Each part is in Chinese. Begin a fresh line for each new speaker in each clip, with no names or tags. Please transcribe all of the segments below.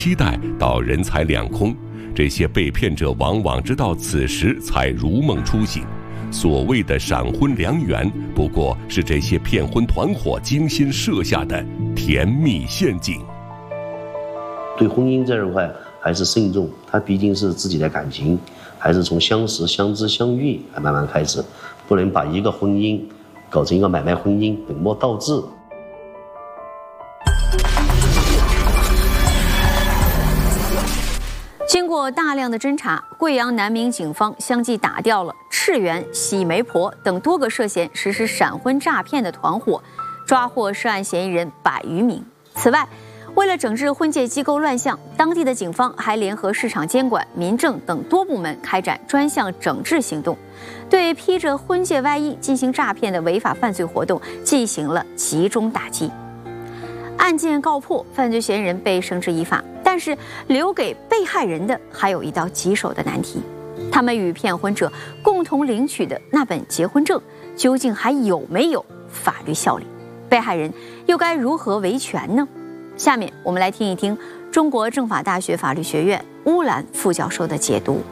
期待到人财两空，这些被骗者往往直到此时才如梦初醒。所谓的闪婚良缘，不过是这些骗婚团伙精心设下的甜蜜陷阱。
对婚姻这一块还是慎重，它毕竟是自己的感情，还是从相识、相知、相遇慢慢开始，不能把一个婚姻搞成一个买卖婚姻，本末倒置。
经过大量的侦查，贵阳南明警方相继打掉了赤源、喜媒婆等多个涉嫌实施闪婚诈骗的团伙，抓获涉案嫌疑人100余名。此外，为了整治婚介机构乱象，当地的警方还联合市场监管、民政等多部门开展专项整治行动，对披着婚介外衣进行诈骗的违法犯罪活动进行了集中打击。案件告破，犯罪嫌疑人被绳之以法，但是留给被害人的还有一道棘手的难题：他们与骗婚者共同领取的那本结婚证，究竟还有没有法律效力？被害人又该如何维权呢？下面我们来听一听中国政法大学法律学院乌兰副教授的解读。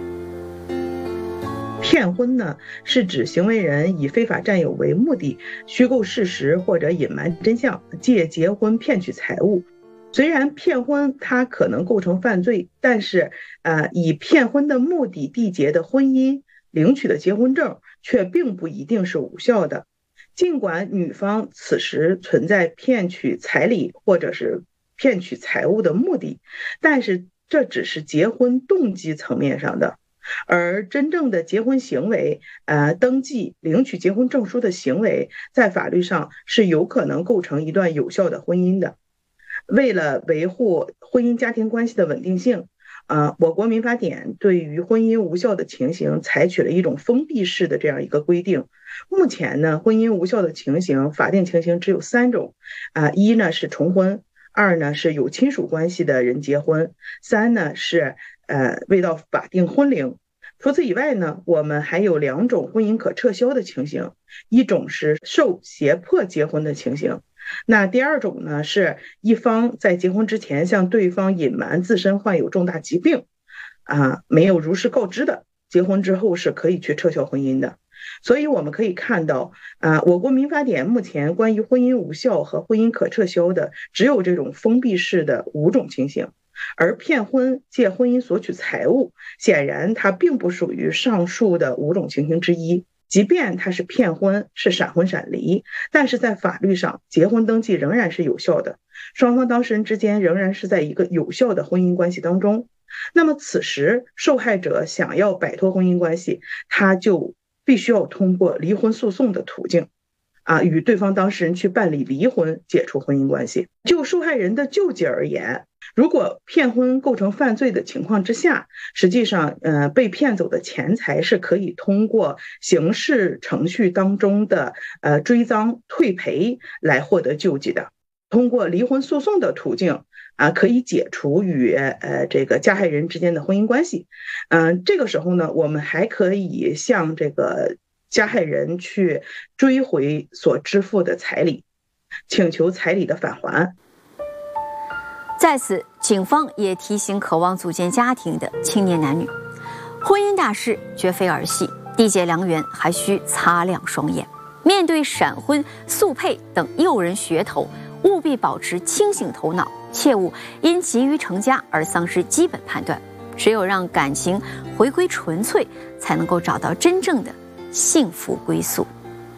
骗婚呢，是指行为人以非法占有为目的，虚构事实或者隐瞒真相，借结婚骗取财物。虽然骗婚它可能构成犯罪，但是以骗婚的目的缔结的婚姻、领取的结婚证却并不一定是无效的。尽管女方此时存在骗取彩礼或者是骗取财物的目的，但是这只是结婚动机层面上的，而真正的结婚行为，登记、领取结婚证书的行为，在法律上是有可能构成一段有效的婚姻的。为了维护婚姻家庭关系的稳定性，我国民法典对于婚姻无效的情形采取了一种封闭式的这样一个规定。目前呢，婚姻无效的情形，法定情形只有3种，一呢是重婚，2呢是有亲属关系的人结婚，3呢是未到法定婚龄。除此以外呢，我们还有2种婚姻可撤销的情形，一种是受胁迫结婚的情形，那第2种呢，是一方在结婚之前向对方隐瞒自身患有重大疾病，没有如实告知的，结婚之后是可以去撤销婚姻的。所以我们可以看到，我国民法典目前关于婚姻无效和婚姻可撤销的，只有这种封闭式的5种情形。而骗婚、借婚姻索取财物，显然它并不属于上述的5种情形之一。即便它是骗婚，是闪婚闪离，但是在法律上，结婚登记仍然是有效的，双方当事人之间仍然是在一个有效的婚姻关系当中。那么此时受害者想要摆脱婚姻关系，他就必须要通过离婚诉讼的途径，与对方当事人去办理离婚，解除婚姻关系。就受害人的救济而言，如果骗婚构成犯罪的情况之下，实际上被骗走的钱财是可以通过刑事程序当中的追赃退赔来获得救济的。通过离婚诉讼的途径可以解除与这个加害人之间的婚姻关系。这个时候呢，我们还可以向这个加害人去追回所支付的彩礼，请求彩礼的返还。
在此，警方也提醒渴望组建家庭的青年男女，婚姻大事绝非儿戏，缔结良缘还需擦亮双眼。面对闪婚、速配等诱人噱头，务必保持清醒头脑，切勿因急于成家而丧失基本判断。只有让感情回归纯粹，才能够找到真正的幸福归宿。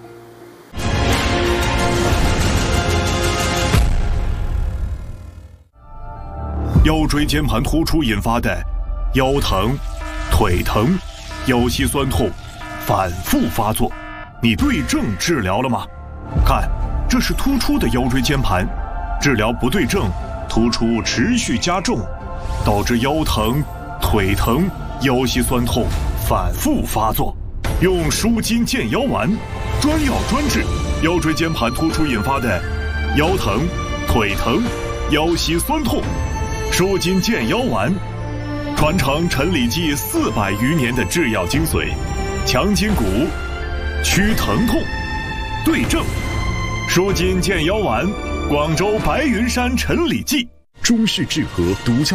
腰椎间盘突出引发的腰疼、腿疼、腰膝酸痛反复发作，你对症治疗了吗？看，这是突出的腰椎间盘，治疗不对症，突出持续加重，导致腰疼、腿疼、腰膝酸痛反复发作。用舒筋健腰丸，专药专治腰椎间盘突出引发的腰疼、腿疼、腰膝酸痛。舒筋健腰丸，传承陈李济400余年的制药精髓，强筋骨，祛疼痛，对症。舒筋健腰丸，广州白云山陈李济
中式治和独家